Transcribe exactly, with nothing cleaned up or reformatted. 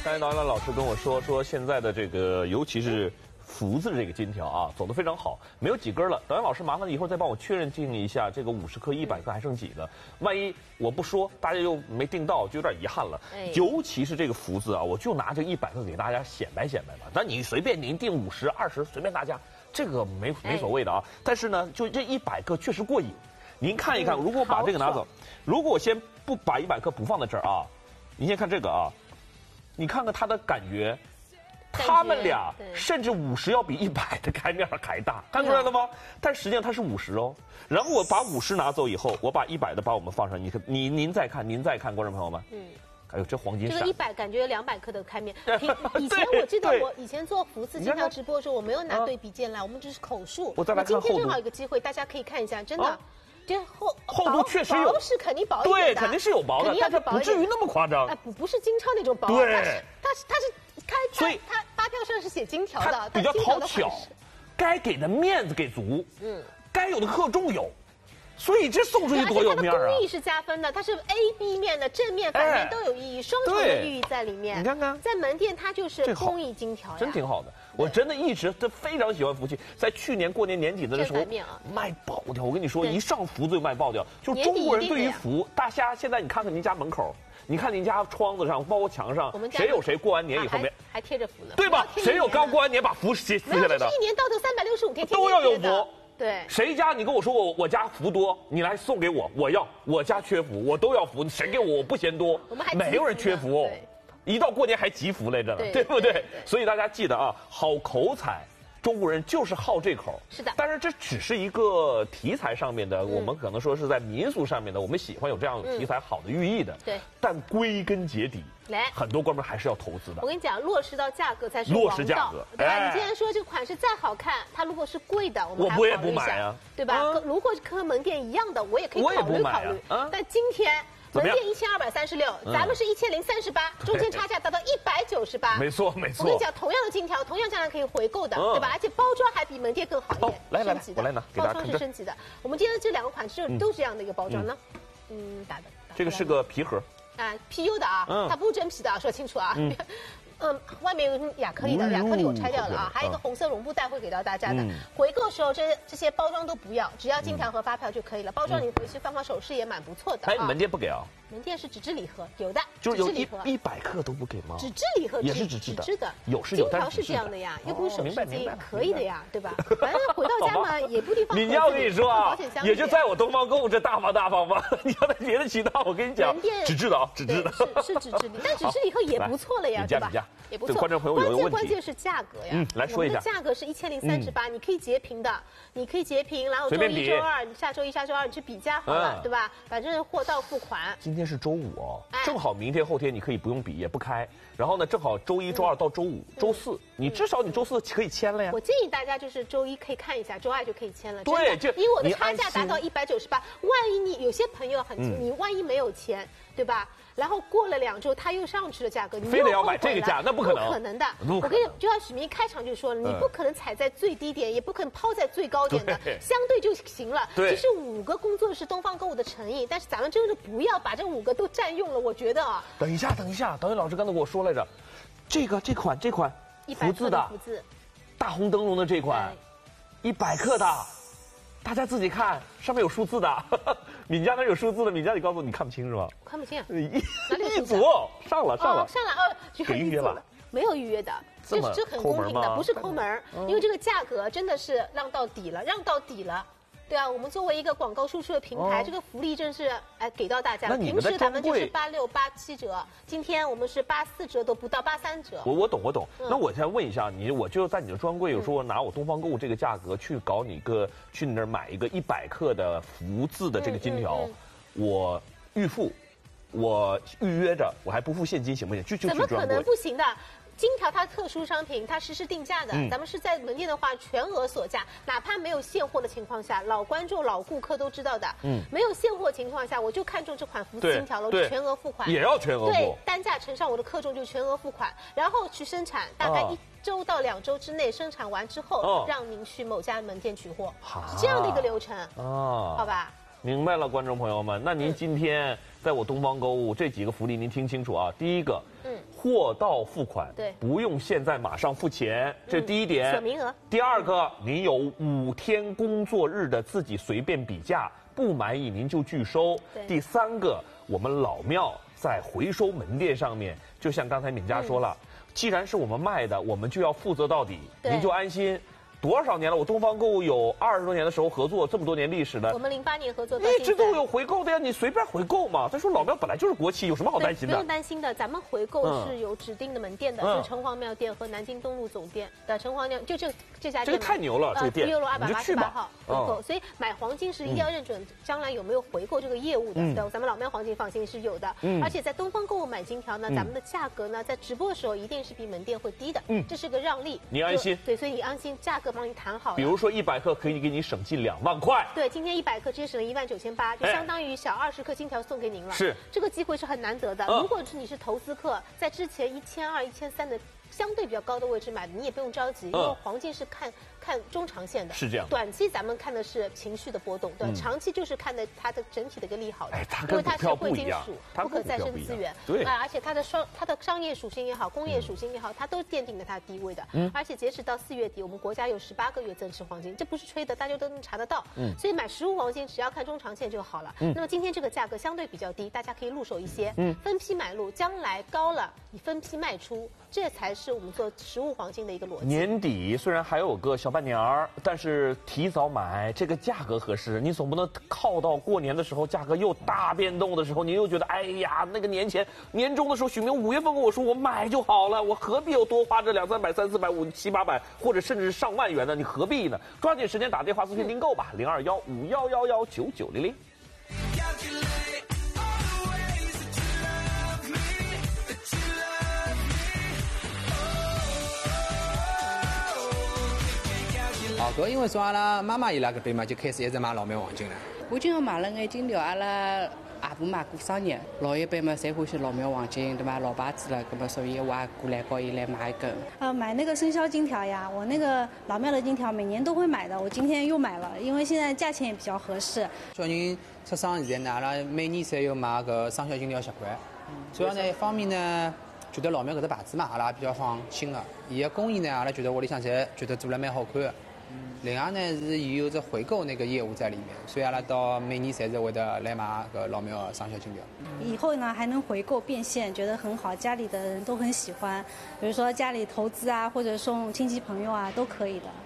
刚才导演老师跟我说，说现在的这个，尤其是福字这个金条啊，走得非常好，没有几根了。导演老师，麻烦一会儿再帮我确认定一下，这个五十克、一百克还剩几个？万一我不说，大家又没定到，就有点遗憾了。哎、尤其是这个福字啊，我就拿这一百克给大家显摆显摆吧。那你随便您定五十、二十，随便大家，这个没没所谓的啊。哎、但是呢，就这一百克确实过瘾。您看一看，如果我把这个拿走，如果我先不把一百克不放在这儿啊，您先看这个啊，你看看它的感觉。他们俩甚至五十要比一百的开面还大，看出来了吗？但实际上它是五十哦。然后我把五十拿走以后，我把一百的把我们放上，你看，你您再看，您再看，观众朋友们，嗯，哎呦，这黄金闪！ 这个一百感觉两百克的开面。以前我记得我以前做福字金条直播的时候，我没有拿对比件来，我们只是口述。 我再来看厚度。 今天正好有个机会，大家可以看一下，真的。这厚厚度确实有， 薄是肯定薄一点的，对，肯定是有薄的，但是不至于那么夸张。 哎，不不是金超那种薄， 对， 它是它是它是开， 所以它发票上是写金条的， 比较讨巧，该给的面子给足，嗯，该有的克重有。所以这送出去多有面啊！ 它的工艺是加分的，它是 A、B 面的正面、反面都有意义，双重的寓意在里面。 你看看， 在门店它就是工艺金条， 真挺好的。我真的一直都非常喜欢福气，在去年过年年底的时候卖爆掉。我跟你说，一上福就卖爆掉。就是中国人对于福，大家现在你看看您家门口，你看您家窗子上，包括墙上，谁有谁过完年以后没还贴着福呢？ 对吧？谁有刚过完年把福撕撕下来的？ 一年到头三百六十五天都要有福。 对， 谁家你跟我说我我家福多，你来送给我，我要我家缺福，我都要福，谁给我我不嫌多。 我们还没有人缺福哦，一到过年还集福来着呢，对不对？所以大家记得啊，好口彩。中国人就是好这口， 是的。 但是这只是一个题材上面的，嗯、我们可能说是在民俗上面的，我们喜欢有这样的题材好的寓意的。 嗯、对。 但归根结底， 来， 很多观众还是要投资的。 我跟你讲，落实到价格才是落实价格， 对吧？哎、你既然说这个款式再好看，它如果是贵的，我们还我也不买啊， 对吧？嗯、如果跟门店一样的，我也可以考虑考虑。啊、但今天。门店一千二百三十六，咱们是一千零三十八，中间差价达到一百九十八。 没错没错。 我跟你讲，同样的金条，同样价格可以回购的，对吧？而且包装还比门店更好一点。 来来来，我来拿， 包装是升级的。我们今天这两个款式都是这样的一个包装呢。嗯，打的。 这个是个皮盒。 啊 ，P U 的啊，它不是真皮的啊，说清楚啊。嗯，外面有亚克力的，亚克力我拆掉了啊，还有一个红色绒布袋会给到大家的。回购时候这这些包装都不要，只要金条和发票就可以了。包装你回去放放首饰也蛮不错的。 哎，门店不给啊？ 门店是纸质礼盒，有的， 就是有一一百克都不给吗？ 纸质礼盒也是纸质的， 纸的有是有， 金条是这样的呀，又不是首饰金，可以的呀，对吧？反正回到家嘛，也不地方。 你家我跟你说啊，也就在我东方购物这大方大方吧。你要在别的渠道，我跟你讲，纸质的啊，纸质的， 是是纸质礼，但纸质礼盒也不错了呀，对吧？也不错。 观众朋友有个问题， 关键是价格呀。 嗯，来说一下， 价格是一千零三十八，你可以截屏的，你可以截屏，然后周一、周二，下周一、下周二你去比价好了，对吧？反正货到付款。 今天是周五哦，正好明天后天你可以不用比，也不开。然后呢，正好周一、周二到周五、周四，你至少你周四可以签了呀。 我建议大家就是周一可以看一下，周二就可以签了。 对，就因为我的差价达到一百九十八，万一你有些朋友很，你万一没有钱，对吧？然后过了两周，它又上去了价格，你非得要买这个价，那不可能， 不可能的。我跟你，就像许明开场就说了，你不可能踩在最低点，也不可能抛在最高点的，相对就行了。其实五个工作是东方购物的诚意，但是咱们真的不要把这五个都占用了，我觉得啊。 等一下，等一下，导演老师刚才跟我说来着，这个这款这款福字的福字， 大红灯笼的这款，一百克的。大家自己看，上面有数字的。敏家那有数字的，敏家你告诉我，你看不清是吧？ 看不清。 一一组上了上了上了哦， 给预约了， 没有预约的，这这很公平的，不是抠门，因为这个价格真的是让到底了，让到底了。对啊，我们作为一个广告输出的平台，这个福利真是哎给到大家了。平时咱们就是八六八七折，今天我们是八四折都不到，八三折。 我我懂我懂。那我先问一下你，我就在你的专柜，有时候拿我东方购物这个价格去搞你个去你那儿买一个一百克的福字的这个金条，我预付，我预约着，我还不付现金行不行？就就怎么可能不行的？金条它特殊商品，它实时定价的。嗯、咱们是在门店的话，全额锁价，哪怕没有现货的情况下，老观众、老顾客都知道的。嗯，没有现货情况下，我就看中这款福字金条了，我就全额付款。 也要全额付。 对，单价乘上我的克重就全额付款，然后去生产，大概一周到两周之内生产完之后，哦、让您去某家门店取货，是这样的一个流程。哦，好吧。 明白了，观众朋友们，那您今天在我东方购物这几个福利您听清楚啊。第一个，嗯， 货到付款， 对， 不用现在马上付钱，这是第一点。 锁名额。 第二个，您有五天工作日的自己随便比价，不满意您就拒收。第三个，我们老庙在回收门店上面，就像刚才敏佳说了，既然是我们卖的，我们就要负责到底，您就安心。多少年了？我东方购物有二十多年的时候合作，这么多年历史的。 我们零八年合作， 一直都有回购的呀，你随便回购嘛。再说老庙本来就是国企，有什么好担心的？ 不用担心的，咱们回购是有指定的门店的， 嗯、 就是城隍庙店和南京东路总店的城隍庙，就这这家店。 这个太牛了，这个店。 六楼二百八十八号回购， 嗯、 所以买黄金是一定要认准将来有没有回购这个业务的。对、嗯，咱们老庙黄金放心是有的。嗯。而且在东方购物买金条呢，咱们的价格呢，在直播的时候一定是比门店会低的。嗯。这是个让利， 你安心。 对，所以你安心，价格帮你谈好了。 比如。比如说一百克可以给你省近两万块， 对，今天一百克直接省了一万九千八，就相当于小二十克金条送给您了。 是， 这个机会是很难得的。嗯、如果是你是投资客，在之前一千二、一千三的相对比较高的位置买的，你也不用着急，因为黄金是看看中长线的， 是这样。 短期咱们看的是情绪的波动，对，嗯、长期就是看的它的整体的一个利好的， 哎、它因为它是贵金属， 不可再生资源， 对啊，而且它的商它的商业属性也好，工业属性也好，它都奠定了它的地位的。嗯，而且截止到四月底，我们国家有十八个月增持黄金，这不是吹的，大家都能查得到。嗯，所以买实物黄金只要看中长线就好了。嗯，那么今天这个价格相对比较低，大家可以入手一些，嗯，分批买入，将来高了你分批卖出，这才是我们做实物黄金的一个逻辑。 年底虽然还有个小半年儿，但是提早买，这个价格合适，你总不能靠到过年的时候价格又大变动的时候，你又觉得哎呀，那个年前年终的时候，许明五月份跟我说我买就好了，我何必要多花这两三百、三四百、五七八百，或者甚至是上万元呢？你何必呢？抓紧时间打电话咨询订购吧，零二幺五幺幺幺九九零零。 哦，搿因为从阿拉妈妈伊拉搿边嘛，就开始一直买老庙黄金了。 我今后买了眼金条，阿拉也婆买过生日，老一辈嘛侪欢喜老庙黄金，对吧？老牌子了，搿么所以我也过来告伊来买一根。 呃，买那个生肖金条呀，我那个老庙的金条每年都会买的，我今天又买了，因为现在价钱也比较合适。 小人出生现在呢，阿拉每年侪有买搿生肖金条习惯。主要呢，一方面呢，觉得老庙搿只牌子嘛，阿拉比较放心个。伊个工艺呢，阿拉觉得屋里向侪觉得做了蛮好看的。另外呢是有着回购那个业务在里面，所以阿拉到每年侪是会得来买个老庙的生肖金条。 以后呢还能回购变现，觉得很好，家里的人都很喜欢。比如说家里投资啊，或者送亲戚朋友啊，都可以的。